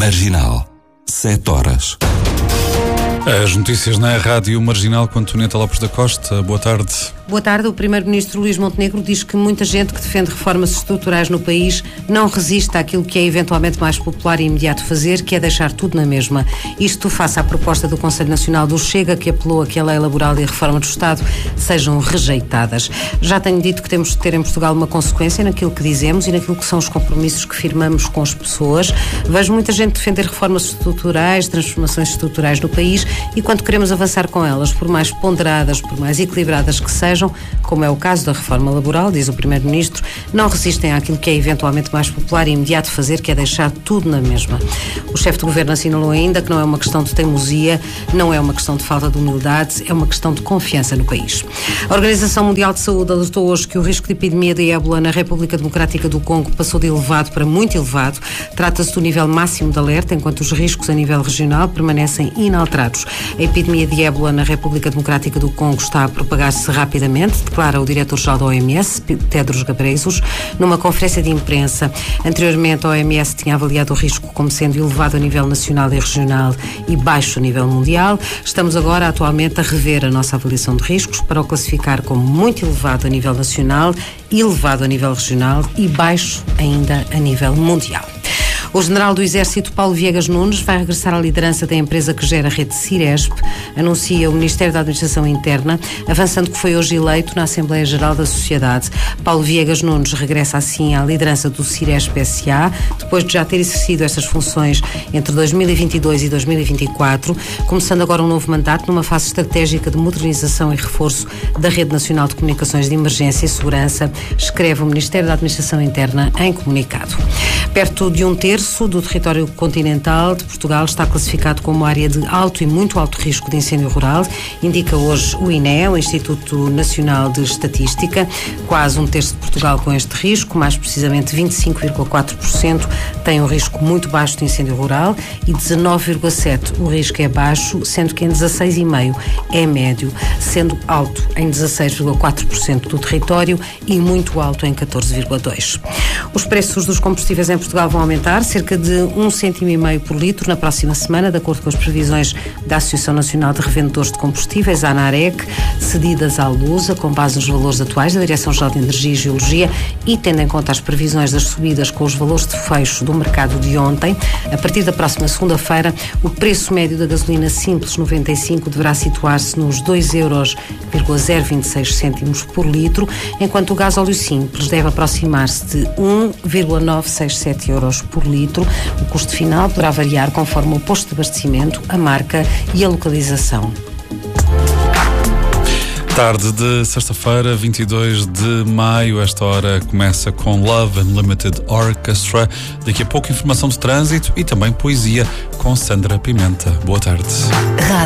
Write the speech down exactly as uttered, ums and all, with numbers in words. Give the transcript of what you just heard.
Marginal, sete horas. As notícias na Rádio Marginal com Antonieta Lopes da Costa. Boa tarde. Boa tarde. O primeiro-ministro Luís Montenegro diz que muita gente que defende reformas estruturais no país não resiste àquilo que é eventualmente mais popular e imediato fazer, que é deixar tudo na mesma. Isto face à proposta do Conselho Nacional do Chega, que apelou a que a lei laboral e a reforma do Estado sejam rejeitadas. Já tenho dito que temos de ter em Portugal uma consequência naquilo que dizemos e naquilo que são os compromissos que firmamos com as pessoas. Vejo muita gente defender reformas estruturais, transformações estruturais no país, e quando queremos avançar com elas, por mais ponderadas, por mais equilibradas que sejam, como é o caso da reforma laboral, diz o primeiro-ministro, não resistem àquilo que é eventualmente mais popular e imediato fazer, que é deixar tudo na mesma. O chefe do governo assinalou ainda que não é uma questão de teimosia, não é uma questão de falta de humildade, é uma questão de confiança no país. A Organização Mundial de Saúde alertou hoje que o risco de epidemia de ébola na República Democrática do Congo passou de elevado para muito elevado. Trata-se do nível máximo de alerta, enquanto os riscos a nível regional permanecem inalterados. A epidemia de ébola na República Democrática do Congo está a propagar-se rapidamente, declara o diretor-geral da O M S, Tedros Ghebreyesus, numa conferência de imprensa. Anteriormente, a O M S tinha avaliado o risco como sendo elevado a nível nacional e regional e baixo a nível mundial. Estamos agora, atualmente, a rever a nossa avaliação de riscos para o classificar como muito elevado a nível nacional, elevado a nível regional e baixo ainda a nível mundial. O general do Exército, Paulo Viegas Nunes, vai regressar à liderança da empresa que gera a rede Ciresp, anuncia o Ministério da Administração Interna, avançando que foi hoje eleito na Assembleia Geral da Sociedade. Paulo Viegas Nunes regressa assim à liderança do Ciresp S A, depois de já ter exercido estas funções entre dois mil e vinte e dois e dois mil e vinte e quatro, começando agora um novo mandato numa fase estratégica de modernização e reforço da Rede Nacional de Comunicações de Emergência e Segurança, escreve o Ministério da Administração Interna em comunicado. Perto de um terço do território continental de Portugal está classificado como área de alto e muito alto risco de incêndio rural, indica hoje o I N E, o Instituto Nacional de Estatística. Quase um terço de Portugal com este risco, mais precisamente vinte e cinco vírgula quatro por cento, tem um risco muito baixo de incêndio rural e dezenove vírgula sete por cento o risco é baixo, sendo que em dezasseis vírgula cinco por cento é médio, sendo alto em dezasseis vírgula quatro por cento do território e muito alto em catorze vírgula dois por cento. Os preços dos combustíveis em Portugal vão aumentar cerca de um cêntimo e meio por litro na próxima semana, de acordo com as previsões da Associação Nacional de Revendedores de Combustíveis, a ANAREC, cedidas à Lusa, com base nos valores atuais da Direção-Geral de Energia e Geologia e tendo em conta as previsões das subidas com os valores de fecho do mercado de ontem. A partir da próxima segunda-feira, o preço médio da gasolina simples noventa e cinco deverá situar-se nos dois euros zero vírgula vinte e seis cêntimos por litro, enquanto o gasóleo simples deve aproximar-se de um vírgula novecentos e sessenta e sete euros por litro. O custo final poderá variar conforme o posto de abastecimento, a marca e a localização. Tarde de sexta-feira, vinte e dois de maio. Esta hora começa com Love Unlimited Orchestra. Daqui a pouco informação de trânsito e também poesia com Sandra Pimenta. Boa tarde.